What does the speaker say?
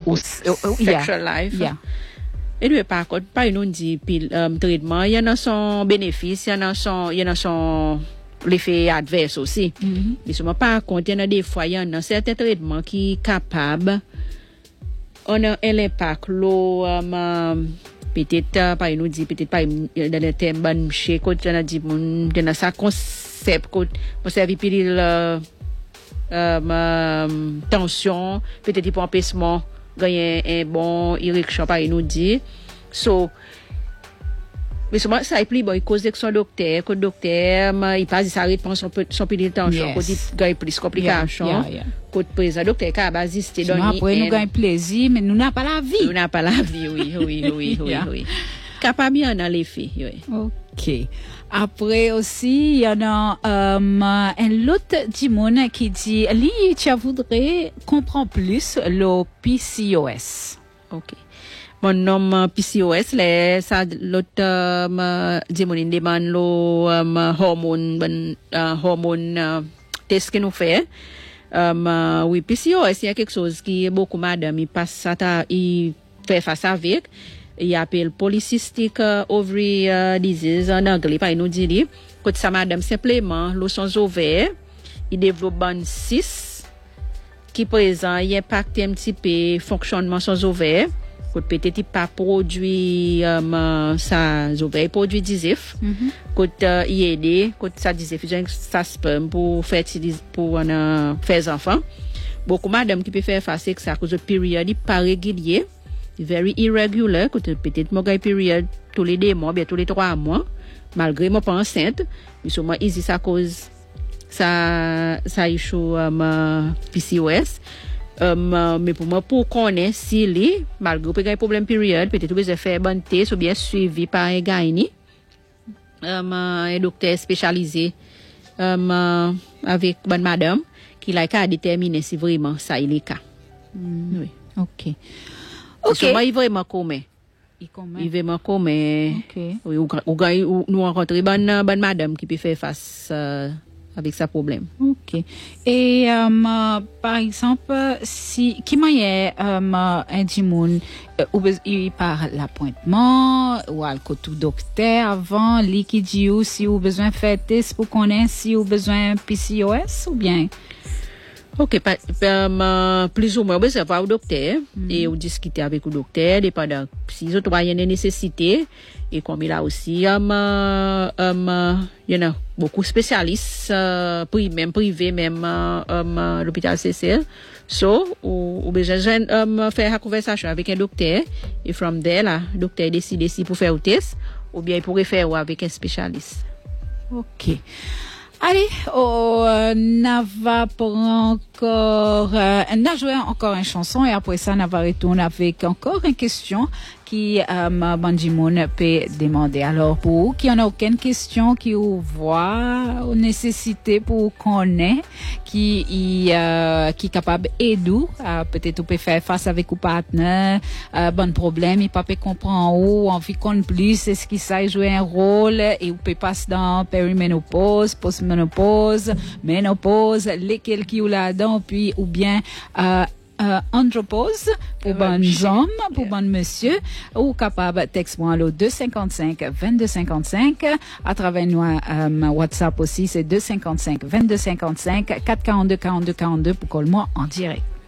sexual life. Yeah. Et lui, par contre, pas nous dit traitement, il y en a son bénéfice, il y en a son l'effet adverse aussi. Mais seulement par contre, il y en a des fois, il y en a certains traitements qui sont capables, on a un impact, l'eau, peut-être, pas nous dit, peut-être pas dans le terme, bon, chez, quand on a dit, il y en a ça concept, quand on servir pour tension, peut-être pour empêchement, gagner un bon érection, pas nous dit. So, mais souvent, ça est plus bon, il cause avec son docteur, que le docteur, il passe, il s'arrête pour son petit de tension, quand il gagne plus complications. Quand le président docteur, il a assisté dans après, nous gagnons plaisir, mais nous n'avons pas la vie. Nous n'avons pas la vie, oui. Capable bien dans les filles, oui. OK. Après aussi, il y en a un autre Dimon qui dit, lui, tu voudrais comprendre plus le PCOS. OK. Mon nom PCOS, l'autre Dimon demande le hormone test que nous fait. Oui, PCOS, il y a quelque chose qui est beaucoup madame, il fait face avec. Il appelle polycystic ovary disease en anglais, pas nous dit. Quand ça madame simplement, le son ovaire, il développe un 6 qui présent, il impacte un petit peu fonctionnement son ovaire. Quand peut-être il pas produit ça ovaire produit disif. Quand il aide, quand ça disif, ça sperme pour fertiliser pour faire enfants. Beaucoup madame qui peut faire face avec ça cause de période pas régulier. Very irregular, peut-être mon période tous les 2 mois, bien tous les 3 mois, malgré moi pas enceinte, mais sûrement ici ça cause ça issue PCOS. Mais pour moi pour connaître si les malgré pas problème période, peut-être que je faire bonne test ou bien suivi par un gynécologue, un docteur spécialisé avec bonne madame qui l'a qu'à déterminer si vraiment ça il est cas. Oui. OK. Moi, il vraiment commun. Il vraiment commun. OK. Oui, ou nous rencontrer bonne madame qui peut faire face avec sa problème. OK. Et par exemple, si qui m'a un dimoun il par l'appointement ou al tout docteur avant li qui dit ou si ou besoin faire test pour connaître si ou besoin PCOS ou bien OK, plus ou moins, vous allez voir au docteur et vous discuter avec le docteur, dépendant si vous avez une nécessité. Et comme il a aussi, il y en a beaucoup de spécialistes, même privés, même l'hôpital CCL. So, vous besoin faire la conversation avec un docteur. Et from there, là, le docteur décide si pour faire le test ou bien il pourrait faire avec un spécialiste. OK. Allez, on va pour encore, on a joué encore une chanson et après ça, on va retourner avec encore une question qui, Bandimoun peut demander. Alors, pour vous, qui en a aucune question qui vous voit, ou nécessité pour connaître, qui est capable d'aider, peut-être vous pouvez faire face avec vos partenaires, bon problème, il peut pas comprendre où, envie qu'on plus, est-ce qu'il sait jouer un rôle, et vous pouvez passer dans périménopause, postménopause, ménopause, lesquels qui ou là-dedans, puis, ou bien, andropause pour bonnes hommes, pour bonnes monsieur, ou capable texte-moi le 255 2255 à travers nous WhatsApp aussi, c'est 255 2255 442 42 42 pour call moi en direct.